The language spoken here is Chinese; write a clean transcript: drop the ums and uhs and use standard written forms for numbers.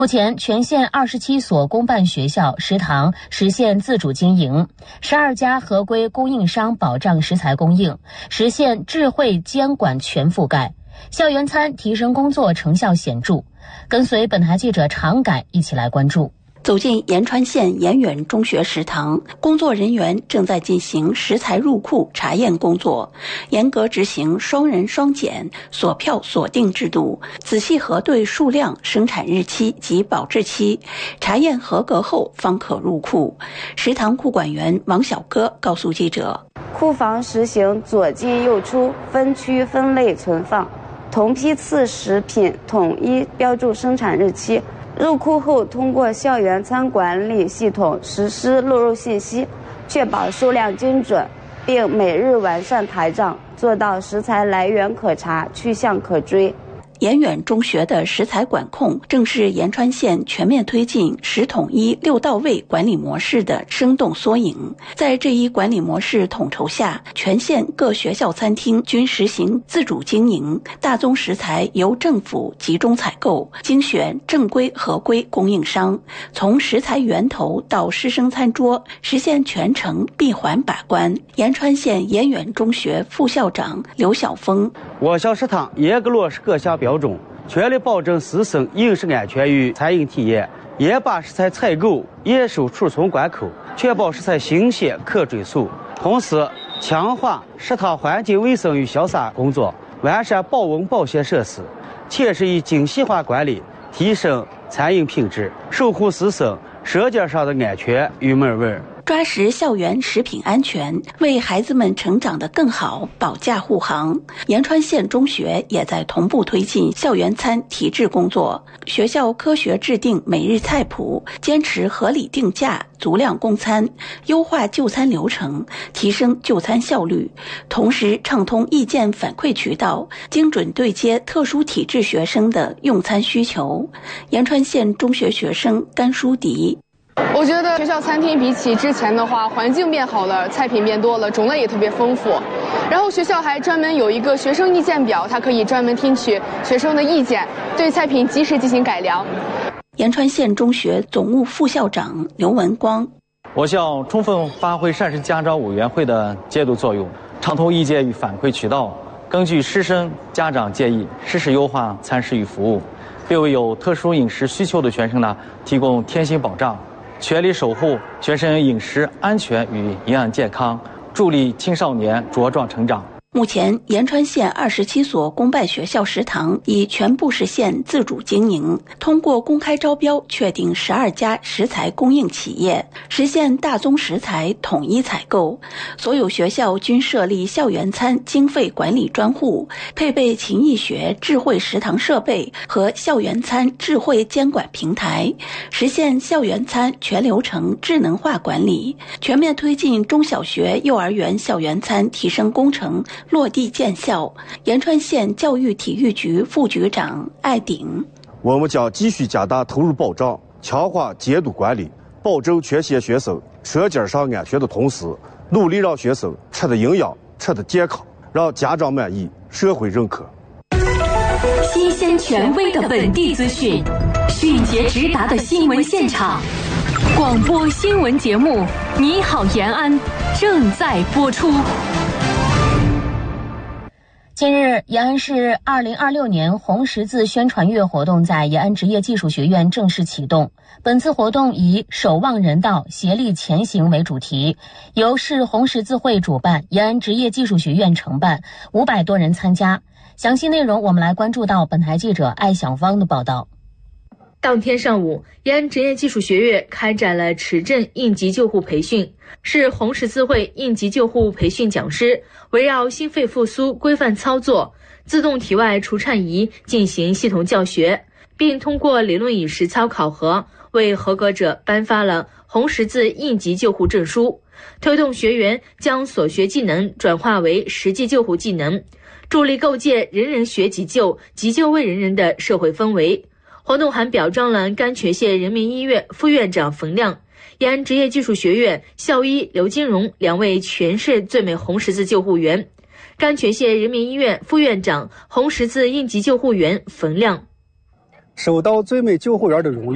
目前，全县27所公办学校食堂实现自主经营，12家合规供应商保障食材供应，实现智慧监管全覆盖，校园餐提升工作成效显著。跟随本台记者常改一起来关注。 走进延川县延远中学食堂，工作人员正在进行食材入库查验工作，严格执行双人双检、锁票锁定制度，仔细核对数量、生产日期及保质期，查验合格后方可入库。食堂库管员王小哥告诉记者， 库房实行左进右出、分区分类存放，同批次食品统一标注生产日期。入库后，通过校园餐管理系统实施录入信息，确保数量精准，并每日完善台账，做到食材来源可查、去向可追。 延远中学的食材管控正是延川县全面推进食统一六到位管理模式的生动缩影。在这一管理模式统筹下，全县各学校餐厅均实行自主经营，大宗食材由政府集中采购，精选正规合规供应商，从食材源头到师生餐桌，实现全程闭环把关。延川县延远中学副校长刘晓峰， 我校食堂严格落实各项标准，全力保证师生饮食安全与餐饮体验，严把食材采购、验收、储存关口，确保食材新鲜可追溯。同时，强化食堂环境卫生与消杀工作，完善保温保鲜设施，切实以精细化管理提升餐饮品质，守护师生舌尖上的安全与美味。 抓实校园食品安全，为孩子们成长得更好保驾护航。延川县中学也在同步推进校园餐提质工作，学校科学制定每日菜谱，坚持合理定价、足量供餐，优化就餐流程，提升就餐效率，同时畅通意见反馈渠道，精准对接特殊体质学生的用餐需求。延川县中学学生甘淑迪， 我觉得学校餐厅比起之前的话，环境变好了，菜品变多了，种类也特别丰富。然后学校还专门有一个学生意见表，它可以专门听取学生的意见，对菜品及时进行改良。 延川县中学总务副校长刘文光， 我校充分发挥膳食家长委员会的监督作用，畅通意见与反馈渠道，根据师生家长建议，适时优化餐食与服务，并为有特殊饮食需求的学生提供贴心保障，全力守护学生饮食安全与营养健康，助力青少年茁壮成长。 目前，延川县27所公办学校食堂已全部实现自主经营，通过公开招标确定12家食材供应企业，实现大宗食材统一采购。所有学校均设立校园餐经费管理专户，配备勤益学智慧食堂设备和校园餐智慧监管平台，实现校园餐全流程智能化管理，全面推进中小学、幼儿园校园餐提升工程落地见效。延川县教育体育局副局长艾鼎， 我们将继续加大投入保障，强化监督管理，保证全县学生舌尖上安全的同时，努力让学生吃得营养、吃得健康，让家长满意，社会认可。 新鲜权威的本地资讯，迅捷直达的新闻现场，广播新闻节目《你好延安》正在播出。 近日，延安市2026年红十字宣传月活动在延安职业技术学院正式启动。本次活动以守望人道，协力前行为主题，由市红十字会主办，延安职业技术学院承办，500多人参加。详细内容我们来关注到本台记者艾小芳的报道。 当天上午，延安职业技术学院开展了持证应急救护培训，市红十字会应急救护培训讲师围绕心肺复苏规范操作、自动体外除颤仪进行系统教学，并通过理论与实操考核，为合格者颁发了红十字应急救护证书，推动学员将所学技能转化为实际救护技能，助力构建人人学急救、急救为人人的社会氛围。活动还表彰了甘泉县人民医院副院长冯亮、延安职业技术学院校医刘金荣2位全市最美红十字救护员，甘泉县人民医院副院长、红十字应急救护员冯亮。 受到最美救护员的荣誉，